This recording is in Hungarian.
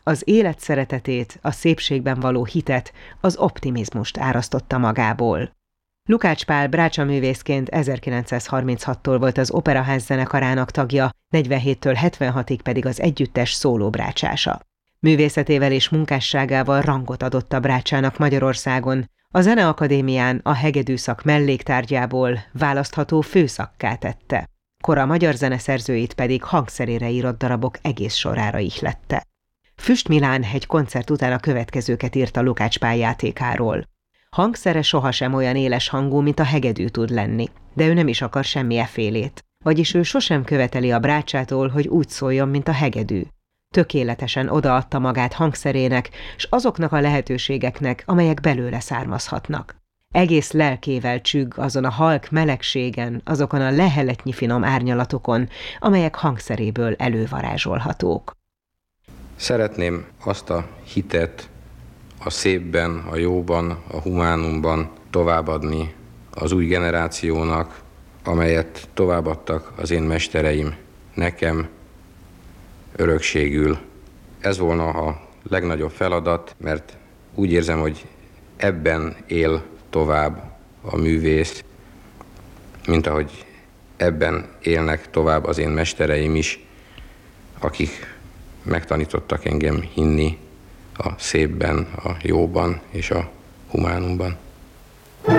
Az élet szeretetét, a szépségben való hitet, az optimizmust árasztotta magából. Lukács Pál brácsaművészként 1936-tól volt az Operaház zenekarának tagja, 47-től 76-ig pedig az együttes szólóbrácsása. Művészetével és munkásságával rangot adott a brácsának Magyarországon, a Zeneakadémián a hegedűszak melléktárgyából választható főszakká tette. Kora magyar zeneszerzőit pedig hangszerére írott darabok egész sorára ihlette. Füst Milán egy koncert után a következőket írta Lukács Pál játékáról. Hangszere sohasem olyan éles hangú, mint a hegedű tud lenni, de ő nem is akar semmi efélét. Vagyis ő sosem követeli a brácsától, hogy úgy szóljon, mint a hegedű. Tökéletesen odaadta magát hangszerének, s azoknak a lehetőségeknek, amelyek belőle származhatnak. Egész lelkével csügg azon a halk melegségen, azokon a leheletnyi finom árnyalatokon, amelyek hangszeréből elővarázsolhatók. Szeretném azt a hitet a szépben, a jóban, a humánumban továbbadni az új generációnak, amelyet továbbadtak az én mestereim nekem örökségül. Ez volna a legnagyobb feladat, mert úgy érzem, hogy ebben él tovább a művész, mint ahogy ebben élnek tovább az én mestereim is, akik megtanítottak engem hinni a szépben, a jóban és a humánumban.